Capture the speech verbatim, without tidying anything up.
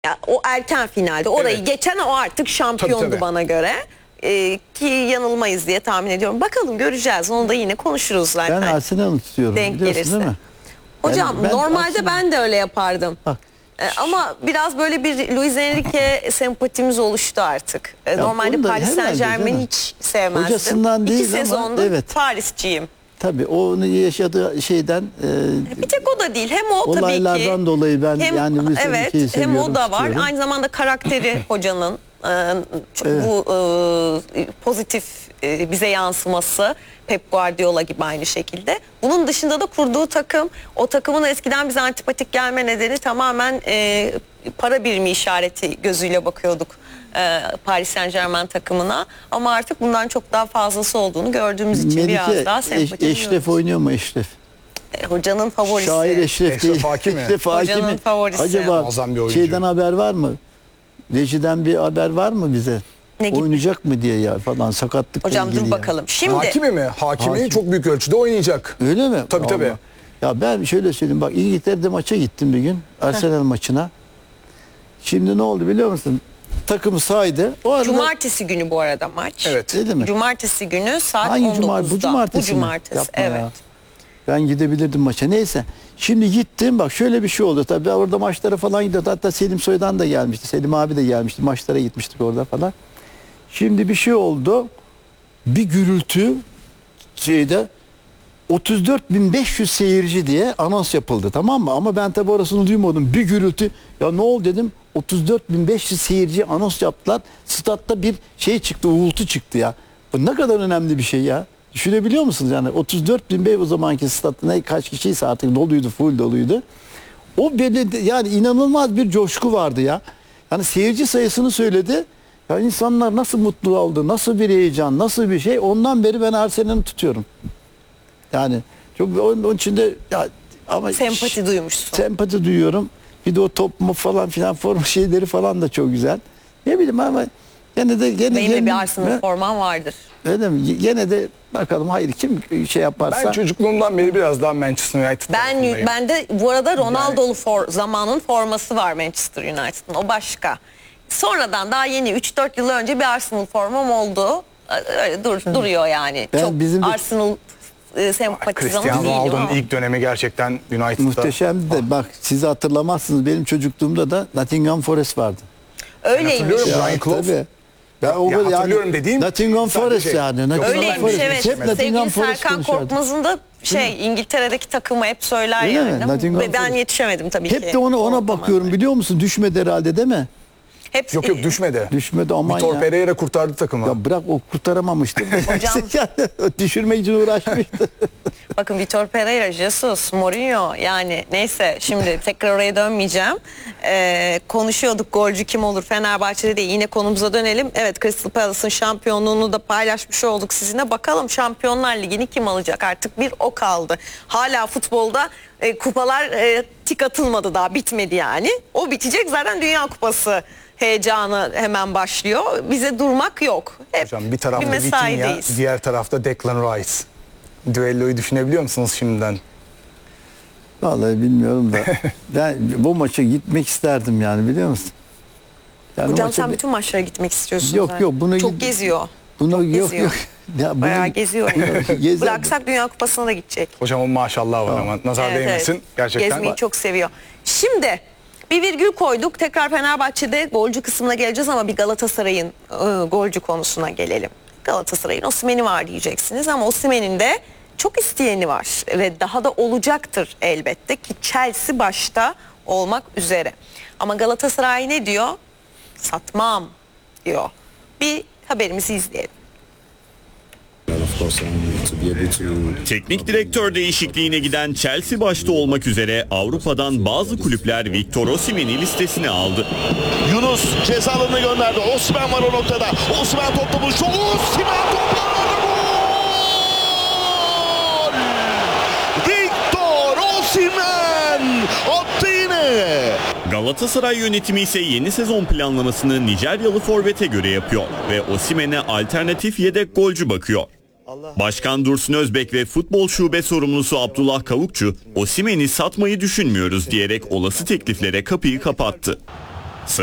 Ya, o erken finalde orayı evet. geçen o artık şampiyondu tabii, tabii. bana göre. Ee, ki yanılmayız diye tahmin ediyorum. Bakalım, göreceğiz. Onu da yine konuşuruz zaten. Ben Arsenal'ı tutuyorum. Denk gelirse. Değil mi? Hocam yani ben normalde Arsenal... ben de öyle yapardım. Bak. Ee, ama biraz böyle bir Luis Enrique sempatimiz oluştu artık. Ee, normalde Paris Saint-Germain'i hiç sevmezdim. Hocasından değil İki ama sezondur evet. Parisçiyim. Tabii onu yaşadığı şeyden e, bir tek o da değil. Hem o tabii ki. Olaylardan dolayı ben hem, yani Luis evet, Enrique'yi seviyorum. Hem o da var. Tutuyorum. Aynı zamanda karakteri hocanın e, çok evet. bu e, pozitif e, bize yansıması. Pep Guardiola gibi aynı şekilde. Bunun dışında da kurduğu takım, o takımın eskiden bize antipatik gelme nedeni tamamen e, para birimi işareti gözüyle bakıyorduk e, Paris Saint-Germain takımına. Ama artık bundan çok daha fazlası olduğunu gördüğümüz için Melike, biraz daha sempati Eş, Eşref oynuyor mu Eşref? E, hocanın favorisi. Şair Eşref, Eşref değil. Hakimi. Eşref Hocanın Hakimi. favorisi. Acaba şeyden haber var mı? Rejiden bir haber var mı bize? Ne oynayacak mı diye ya falan, sakatlıkla Hocam ilgili. Hocam dur bakalım. Şimdi Hakimi mi? Hakimi Hakim. Çok büyük ölçüde oynayacak. Öyle mi? Tabii Allah. tabii. Ya ben şöyle söyleyeyim, bak İngiltere'de maça gittim bir gün. Arsenal maçına. Şimdi ne oldu biliyor musun? Takım saydı. O arada... Cumartesi günü bu arada maç. Evet. Değil mi? Cumartesi günü saat Hangi on dokuzda. Cumart bu cumartesi, bu cumartesi Yapma evet. Ya. Ben gidebilirdim maça. Neyse. Şimdi gittim, bak şöyle bir şey oldu. Tabii orada maçlara falan gidiyordu. Hatta Selim Soydan da gelmişti. Selim abi de gelmişti. Maçlara gitmiştik orada falan. Şimdi bir şey oldu. Bir gürültü şeyde otuz dört bin beş yüz seyirci diye anons yapıldı, tamam mı? Ama ben tabi orasını duymadım. Bir gürültü. Ya ne oldu dedim. otuz dört bin beş yüz seyirci anons yaptılar. Statta bir şey çıktı, uğultu çıktı ya. Bu ne kadar önemli bir şey ya. Düşünebiliyor musunuz yani? otuz dört bin o zamanki statta ne kaç kişiyse artık doluydu, full doluydu. O böyle yani inanılmaz bir coşku vardı ya. Yani seyirci sayısını söyledi. Ya insanlar nasıl mutlu oldu, nasıl bir heyecan, nasıl bir şey. Ondan beri ben Arsenal'i tutuyorum. Yani çok onun, onun içinde ya ama sempati şş, duymuşsun. Sempati duyuyorum. Bir de o top mu falan filan form şeyleri falan da çok güzel. Ne bileyim ama gene de gene benim gene, de bir Arsenal forman vardır. Öyle mi? Gene de bakalım hayır kim şey yaparsa. Ben çocukluğumdan beri biraz daha Manchester United. Ben ben de bu arada Ronaldo'lu yani... for, zamanın forması var Manchester United'ın. O başka. Sonradan daha yeni üç dört yıl önce bir Arsenal formam oldu. Öyle dur, duruyor yani. Ben çok bizim de... Arsenal e, sempatizanı değilim. Cristiano Ronaldo'nun ilk dönemi gerçekten United'da. Muhteşemdi de bak siz hatırlamazsınız. Benim çocukluğumda da Nottingham Forest vardı. Öyleymiş. Ya, Brian Clough. Ya, o ya hatırlıyorum yani, dediğim Nottingham Forest şey. yani. Nottingham Öyleymiş Forest. evet. Hep Sevgili Serkan Korkmaz'ın da şey İngiltere'deki takımı hep söyler öyle yani. Ben Forest. Yetişemedim tabii hep ki. Hep de ona ona bakıyorum biliyor musun? Düşmedi herhalde değil mi? Hep, yok yok düşmedi. Düşmedi aman Vitor ya. Pereira kurtardı takımı. Ya bırak o kurtaramamıştı. Hocam. Düşürmek için uğraşmıştı. Bakın Vitor Pereira, Jesus, Mourinho yani neyse şimdi tekrar oraya dönmeyeceğim. Ee, konuşuyorduk golcü kim olur Fenerbahçe'de de yine konumuza dönelim. Evet Crystal Palace'ın şampiyonluğunu da paylaşmış olduk sizinle. Bakalım Şampiyonlar Ligi'ni kim alacak? Artık bir o kaldı. Hala futbolda e, kupalar e, tik atılmadı daha bitmedi yani. O bitecek zaten Dünya Kupası heyecanı hemen başlıyor. Bize durmak yok. Hep hocam bir tarafta Vitinha, diğer tarafta Declan Rice. Düelloyu düşünebiliyor musunuz şimdiden? Vallahi bilmiyorum da ben bu maça gitmek isterdim yani biliyor musun? Yani hocam sen bütün maçlara gitmek istiyorsun. Yok zaten. yok bunu çok geziyor. Bunu çok yok geziyor. yok. Ya bunu, bayağı geziyor. Bıraksak Dünya Kupası'na da gidecek. Hocamın maşallah var ama nazar evet, değmesin evet. Gerçekten. Gezmeyi çok seviyor. Şimdi bir virgül koyduk. Tekrar Fenerbahçe'de golcü kısmına geleceğiz ama bir Galatasaray'ın e, golcü konusuna gelelim. Galatasaray'ın Osimhen'i var diyeceksiniz ama Osimhen'in de çok isteyeni var ve daha da olacaktır elbette ki Chelsea başta olmak üzere. Ama Galatasaray ne diyor? Satmam diyor. Bir haberimizi izleyelim. Teknik direktör değişikliğine giden Chelsea başta olmak üzere Avrupa'dan bazı kulüpler Victor Osimhen'i listesine aldı. Yunus ceza alanına gönderdi. Osimhen var o noktada. Osimhen toplamış. Osimhen topladı. Gol! Victor Osimhen attı yine. Galatasaray yönetimi ise yeni sezon planlamasını Nijeryalı forvete göre yapıyor ve Osimhen'e alternatif yedek golcü bakıyor. Başkan Dursun Özbek ve futbol şube sorumlusu Abdullah Kavukçu, Osimhen'i satmayı düşünmüyoruz diyerek olası tekliflere kapıyı kapattı.